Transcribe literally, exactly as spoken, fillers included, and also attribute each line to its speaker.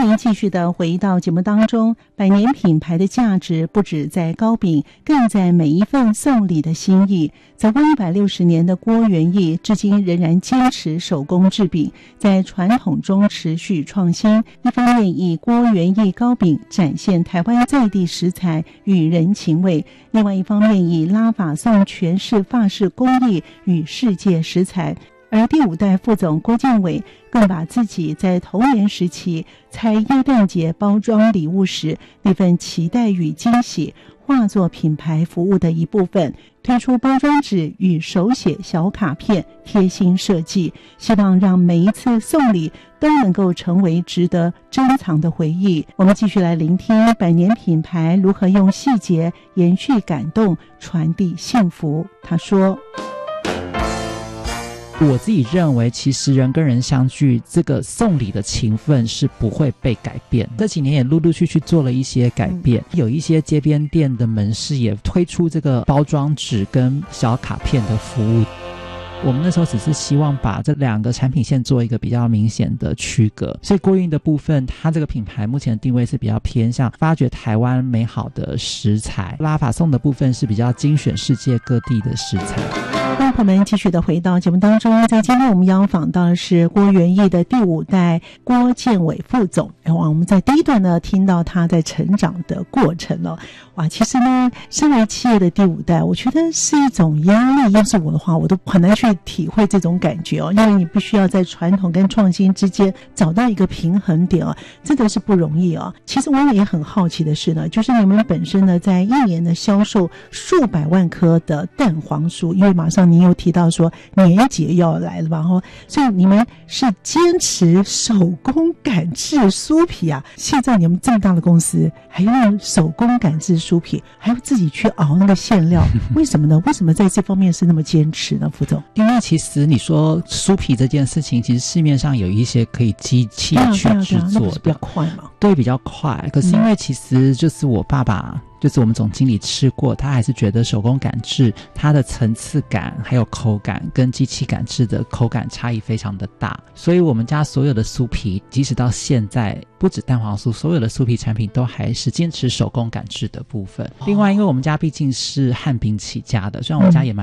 Speaker 1: 欢迎继续的回到节目当中。百年品牌的价值不止在糕饼，更在每一份送礼的心意。走过一百六十年的郭元益，至今仍然坚持手工制饼，在传统中持续创新。一方面以郭元益糕饼展现台湾在地食材与人情味，另外一方面以拉法颂诠释法式工艺与世界食材。而第五代副总郭建伟更把自己在童年时期猜耶诞节包装礼物时那份期待与惊喜化作品牌服务的一部分，推出包装纸与手写小卡片，贴心设计，希望让每一次送礼都能够成为值得珍藏的回忆。我们继续来聆听百年品牌如何用细节延续感动，传递幸福。他说，
Speaker 2: 我自己认为其实人跟人相聚，这个送礼的情分是不会被改变。这几年也陆陆续续做了一些改变、嗯、有一些街边店的门市也推出这个包装纸跟小卡片的服务。我们那时候只是希望把这两个产品线做一个比较明显的区隔，所以郭元益的部分，它这个品牌目前的定位是比较偏向发掘台湾美好的食材，拉法颂的部分是比较精选世界各地的食材。
Speaker 1: 观众朋友们，继续的回到节目当中，在今天我们邀访到的是郭元益的第五代郭建伟副总。哇，我们在第一段呢听到他在成长的过程了。哇，其实呢，身为企业的第五代，我觉得是一种压力。要是我的话，我都很难去体会这种感觉哦，因为你必须要在传统跟创新之间找到一个平衡点哦，真的是不容易哦。其实我也很好奇的是呢，就是你们本身呢，在一年的销售数百万颗的蛋黄酥，因为马上您又提到说年节要来了吧，哦，所以你们是坚持手工擀制酥皮啊。现在你们这么大的公司，还用手工擀制酥皮，还要自己去熬那个馅料，为什么呢？为什么在这方面是那么坚持呢，副总？
Speaker 2: 因为其实你说酥皮这件事情，其实市面上有一些可以机器去制作的，
Speaker 1: 比较快嘛。
Speaker 2: 对，比较快。可是因为其实就是我爸爸、嗯就是我们总经理吃过，他还是觉得手工擀制它的层次感还有口感跟机器擀制的口感差异非常的大，所以我们家所有的酥皮即使到现在不止蛋黄酥，所有的酥皮产品都还是坚持手工擀制的部分。另外因为我们家毕竟是汉饼起家的，虽然我们家也蛮